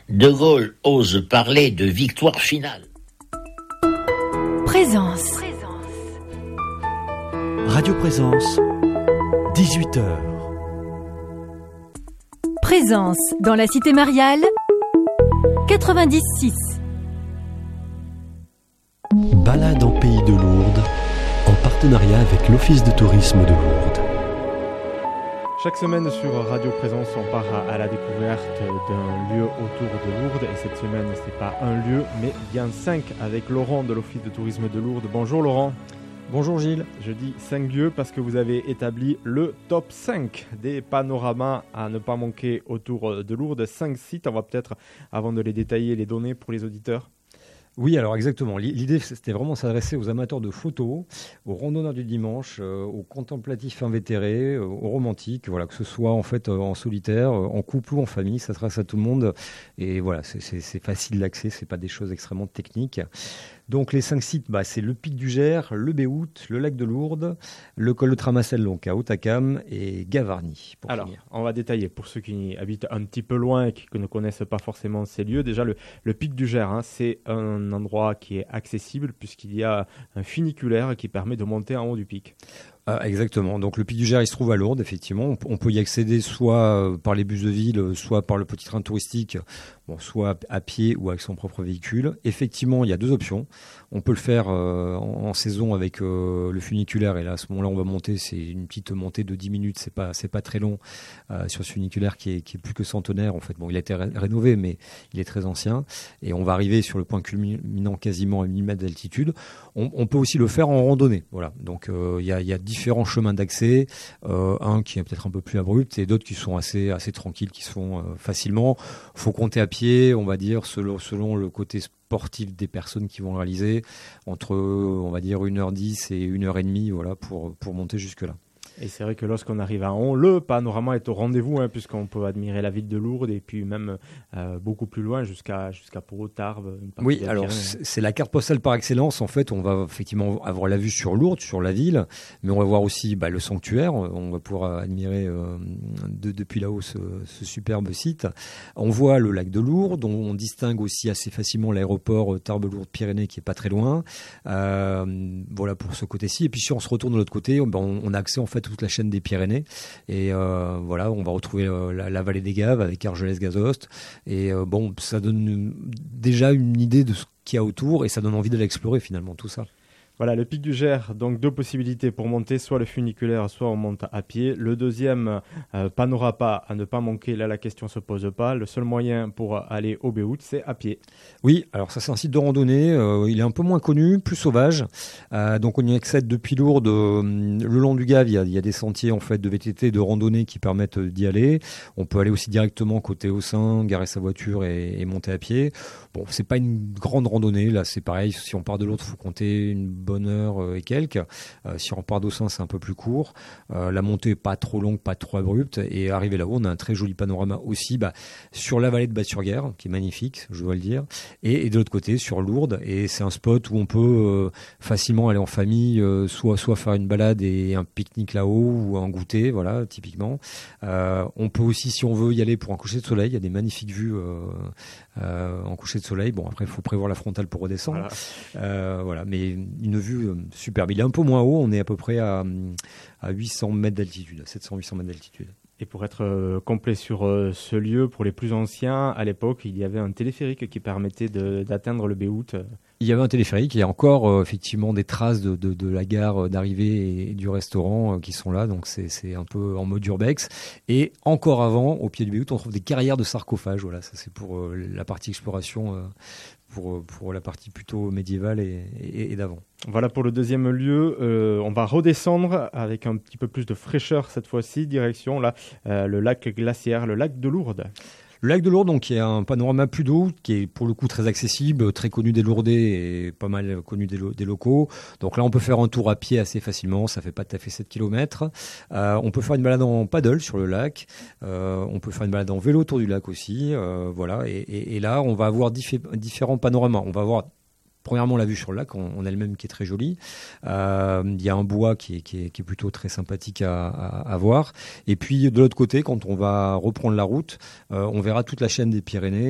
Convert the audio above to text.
De Gaulle ose parler de victoire finale. Présence. Radio Présence, 18h. Présence dans la cité mariale, 90.6. Balade en pays de Lourdes, en partenariat avec l'Office de tourisme de Lourdes. Chaque semaine sur Radio Présence, on part à la découverte d'un lieu autour de Lourdes. Et cette semaine, ce n'est pas un lieu, mais bien 5 avec Laurent de l'Office de tourisme de Lourdes. Bonjour Laurent. Bonjour Gilles. Je dis 5 lieux parce que vous avez établi le top 5 des panoramas à ne pas manquer autour de Lourdes. 5 sites, on va peut-être, avant de les détailler, les donner pour les auditeurs. Oui, alors exactement. L'idée, c'était vraiment s'adresser aux amateurs de photos, aux randonneurs du dimanche, aux contemplatifs invétérés, aux romantiques, voilà, que ce soit en fait en solitaire, en couple ou en famille, ça s'adresse à tout le monde. Et voilà, c'est facile d'accès, c'est pas des choses extrêmement techniques. Donc les 5 sites, c'est le Pic du Gers, le Béhout, le lac de Lourdes, le col de Tramacelle, donc à Hautacam, et Gavarnie. Alors, on va détailler pour ceux qui habitent un petit peu loin et qui ne connaissent pas forcément ces lieux. Déjà, le Pic du Gers, c'est un endroit qui est accessible puisqu'il y a un funiculaire qui permet de monter en haut du pic. Exactement. Donc le Pic du Gers, il se trouve à Lourdes, effectivement. On peut y accéder soit par les bus de ville, soit par le petit train touristique, soit à pied ou avec son propre véhicule. Effectivement, il y a 2 options. On peut le faire en saison avec le funiculaire, et là, à ce moment-là, on va monter. C'est une petite montée de 10 minutes. C'est pas très long sur ce funiculaire qui est plus que centenaire. En fait, il a été rénové, mais il est très ancien. Et on va arriver sur le point culminant quasiment à 1000 mètres d'altitude. On peut aussi le faire en randonnée. Voilà. Donc il y a différents chemins d'accès, un qui est peut-être un peu plus abrupt et d'autres qui sont assez tranquilles, qui se font facilement. Faut compter à pied, on va dire, selon le côté sportif des personnes qui vont le réaliser, entre, on va dire, 1h10 et 1h30, voilà, pour monter jusque-là. Et c'est vrai que lorsqu'on arrive à Hon, le panorama est au rendez-vous, puisqu'on peut admirer la ville de Lourdes et puis même beaucoup plus loin jusqu'à Pau, Tarbes. Oui, alors c'est la carte postale par excellence. En fait, on va effectivement avoir la vue sur Lourdes, sur la ville, mais on va voir aussi le sanctuaire. On va pouvoir admirer depuis là-haut ce superbe site. On voit le lac de Lourdes. On distingue aussi assez facilement l'aéroport Tarbes-Lourdes-Pyrénées qui est pas très loin. Voilà pour ce côté-ci. Et puis si on se retourne de l'autre côté, on a accès en fait toute la chaîne des Pyrénées, et voilà, on va retrouver la vallée des Gaves avec Argelès-Gazost, et ça donne déjà une idée de ce qu'il y a autour, et ça donne envie d'aller explorer finalement tout ça. Voilà, le Pic du Gers, donc 2 possibilités pour monter, soit le funiculaire, soit on monte à pied. Le deuxième panorama à ne pas manquer, là la question se pose pas. Le seul moyen pour aller au Béhout, c'est à pied. Oui, alors ça c'est un site de randonnée, il est un peu moins connu, plus sauvage. Donc on y accède depuis Lourdes, le long du Gave, il y a des sentiers en fait de VTT, de randonnée qui permettent d'y aller. On peut aller aussi directement côté Haussin, garer sa voiture et monter à pied. Bon, c'est pas une grande randonnée, là c'est pareil, si on part de l'autre, il faut compter une bonne heure et quelques. Si on part d'Haussin, c'est un peu plus court. La montée pas trop longue, pas trop abrupte, et arrivé là-haut, on a un très joli panorama aussi sur la vallée de Bas-sur-Guer, qui est magnifique, je dois le dire, et de l'autre côté sur Lourdes, et c'est un spot où on peut facilement aller en famille, soit faire une balade et un pique-nique là-haut, ou un goûter, voilà, typiquement. On peut aussi, si on veut y aller pour un coucher de soleil, il y a des magnifiques vues en coucher de soleil. Bon, après il faut prévoir la frontale pour redescendre. Voilà, mais une vue superbe. Il est un peu moins haut, on est à peu près à 800 mètres d'altitude, 700-800 mètres d'altitude. Et pour être complet sur ce lieu, pour les plus anciens, à l'époque, il y avait un téléphérique qui permettait d'atteindre le Béhout. Il y avait un téléphérique, il y a encore effectivement des traces de la gare d'arrivée et du restaurant qui sont là, donc c'est un peu en mode urbex. Et encore avant, au pied du Béhout, on trouve des carrières de sarcophages. Voilà, ça c'est pour la partie exploration, pour la partie plutôt médiévale et d'avant. Voilà pour le deuxième lieu. On va redescendre avec un petit peu plus de fraîcheur cette fois-ci, direction le lac glaciaire, le lac de Lourdes. Le lac de Lourdes, donc, qui est un panorama plus d'eau, qui est pour le coup très accessible, très connu des Lourdais et pas mal connu des locaux. Donc là, on peut faire un tour à pied assez facilement, ça fait pas tout à fait 7 km. On peut faire une balade en paddle sur le lac. On peut faire une balade en vélo autour du lac aussi. Voilà. Et là, on va avoir différents panoramas. On va avoir premièrement la vue sur le lac en elle-même qui est très jolie. Il y a un bois qui est plutôt très sympathique à voir. Et puis de l'autre côté, quand on va reprendre la route, on verra toute la chaîne des Pyrénées